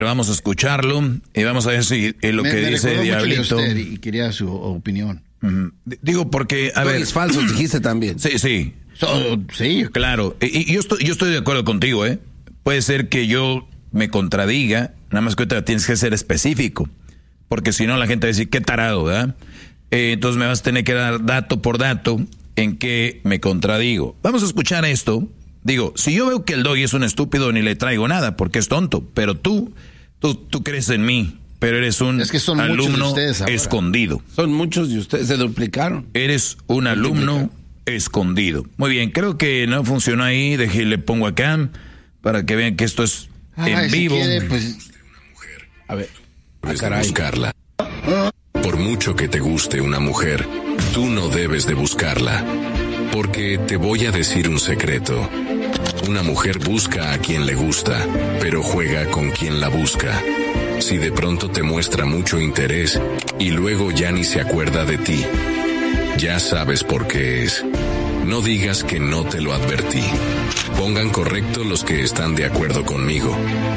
Vamos a escucharlo y vamos a ver si lo que dice Diablito. Usted y quería su opinión. Digo porque, a ver... Es falso, dijiste también. Sí. Sí. Claro, y yo estoy de acuerdo contigo, ¿eh? Puede ser que yo me contradiga, nada más que ahorita tienes que ser específico, porque si no la gente va a decir, qué tarado, ¿verdad? Entonces me vas a tener que dar dato por dato en que me contradigo. Vamos a escuchar esto. Digo, si yo veo que el Doggy es un estúpido, ni le traigo nada, porque es tonto, pero tú crees en mí, pero eres un alumno escondido. Son muchos de ustedes, se duplicaron. Eres un alumno escondido. Muy bien, creo que no funcionó ahí, le pongo acá, para que vean que esto es en vivo. Si quiere, pues... A ver, debes de buscarla. Por mucho que te guste una mujer, tú no debes de buscarla. Porque te voy a decir un secreto. Una mujer busca a quien le gusta, pero juega con quien la busca. Si de pronto te muestra mucho interés y luego ya ni se acuerda de ti, ya sabes por qué es. No digas que no te lo advertí. Pongan correcto los que están de acuerdo conmigo.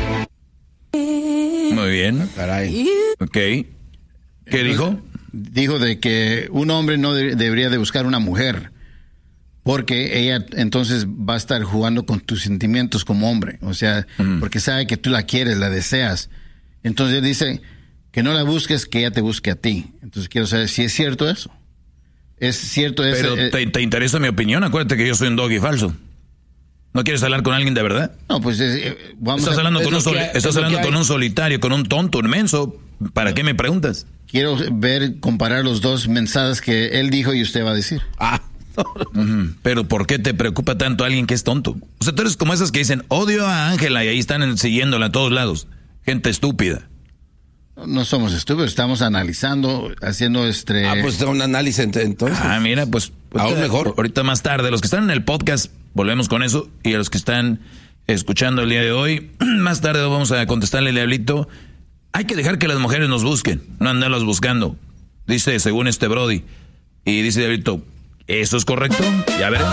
Muy bien. Caray. Ok. ¿Qué dijo? Dijo de que un hombre no debería de buscar una mujer, porque ella entonces va a estar jugando con tus sentimientos como hombre. O sea, porque sabe que tú la quieres, la deseas. Entonces dice que no la busques, que ella te busque a ti. Entonces quiero saber si es cierto eso. ¿Es cierto eso? Pero ¿te interesa mi opinión? Acuérdate que yo soy un doggy falso. ¿No quieres hablar con alguien de verdad? No, pues estás hablando con un solitario, con un tonto, un menso. ¿Para qué me preguntas? Quiero comparar los dos mensajes que él dijo y usted va a decir. Pero ¿por qué te preocupa tanto alguien que es tonto? O sea, tú eres como esas que dicen, odio a Ángela y ahí están siguiéndola a todos lados. Gente estúpida. No somos estúpidos, estamos analizando, haciendo pues un análisis entonces. Mira, pues aún mejor. Ahorita más tarde, los que están en el podcast, volvemos con eso, y a los que están escuchando el día de hoy, más tarde vamos a contestarle al Diablito. Hay que dejar que las mujeres nos busquen, no andarlas buscando. Dice, según este Brody. Y dice Diablito, ¿eso es correcto? Ya verás.